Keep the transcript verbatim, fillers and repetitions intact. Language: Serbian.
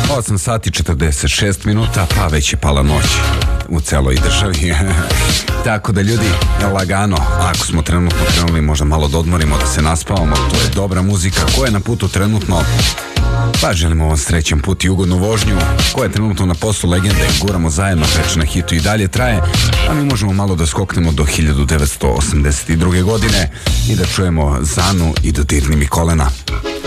osam sati četrdeset šest minuta, pa već je pala noć u celoj državi. Tako da ljudi, lagano, ako smo trenutno krenuli možda malo da odmorimo, da se naspavamo, to je dobra muzika. Ko je na putu trenutno, pa želimo vam srećan put i ugodnu vožnju. Ko je trenutno na poslu, legende, guramo zajedno, Peč na hitu i dalje traje, a mi možemo malo da skoknemo do hiljadu devetsto osamdeset druge godine i da čujemo Zanu i Dodirni mi kolena.